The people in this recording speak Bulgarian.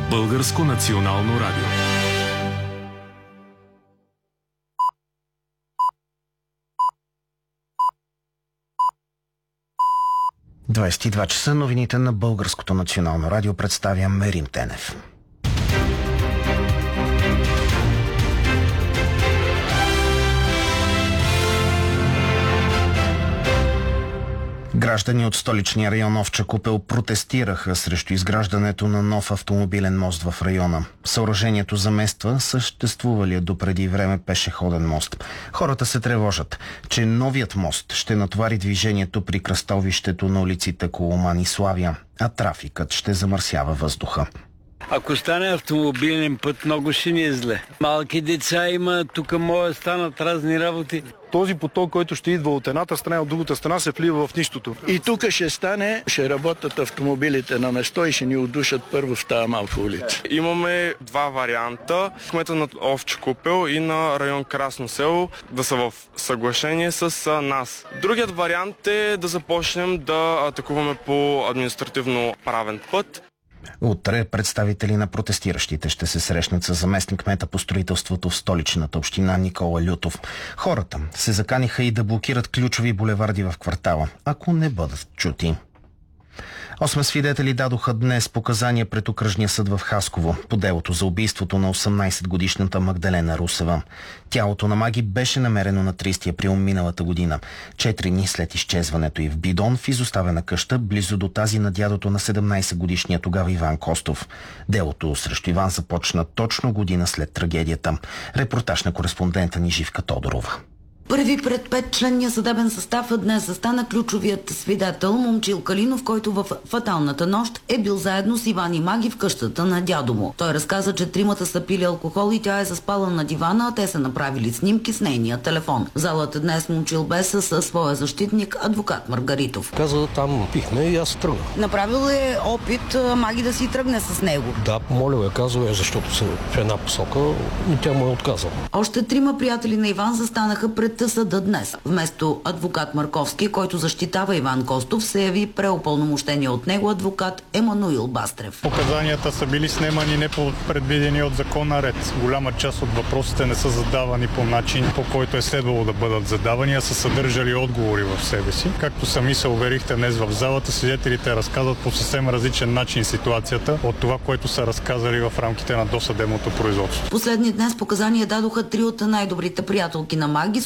Българско национално радио. – 22 часа, новините на Българското национално радио, представя Мерим Тенев. Граждани от столичния район Овча купел протестираха срещу изграждането на нов автомобилен мост в района. Съоръжението замества съществувалия допреди време пешеходен мост. Хората се тревожат, че новият мост ще натовари движението при кръстовището на улиците Коломан и Славия, а трафикът ще замърсява въздуха. Ако стане автомобилен път, много ще ни е зле. Малки деца има, тук може да станат разни работи. Този поток, който ще идва от едната страна и от другата страна, се влива в нищото. И тук ще работят автомобилите на место и ще ни удушат първо в тази малка улица. Имаме два варианта. Кмета на Овча купел и на район Красно село да са в съглашение с нас. Другият вариант е да започнем да атакуваме по административно правен път. Утре представители на протестиращите ще се срещнат с заместник-кмета по строителството в столичната община Никола Лютов. Хората се заканиха и да блокират ключови булеварди в квартала, ако не бъдат чути. 8 свидетели дадоха днес показания пред окръжния съд в Хасково по делото за убийството на 18-годишната Магдалена Русева. Тялото на Маги беше намерено на 30 април миналата година, 4 дни след изчезването й в бидон в изоставена къща, близо до тази на дядото на 17-годишния тогава Иван Костов. Делото срещу Иван започна точно година след трагедията. Репортаж на кореспондента ни Живка Тодорова. Първи пред 5-членния съдебен състав днес застана ключовият свидетел Момчил Калинов, който в фаталната нощ е бил заедно с Иван и Маги в къщата на дядо му. Той разказа, че тримата са пили алкохол и тя е заспала на дивана, а те са направили снимки с нейния телефон. В залата днес Момчил бе със своя защитник, адвокат Маргаритов. Каза, там пихме и аз тръгнах. Направил е опит Маги да си тръгне с него? Да, помолил е, казал, защото са в една посока и тя му е отказала. Още трима приятели на Иван застанаха пред съда днес. Вместо адвокат Марковски, който защитава Иван Костов, се яви преупълномощения от него адвокат Емануил Бастрев. Показанията са били снемани не по предвидения от закона ред. Голяма част от въпросите не са задавани по начин, по който е следвало да бъдат задавани, а са съдържали отговори в себе си. Както сами се уверихте днес в залата, свидетелите разказват по съвсем различен начин ситуацията от това, което са разказали в рамките на досъдебното производство. Последни днес показания дадоха три от най-добрите приятелки на Маги,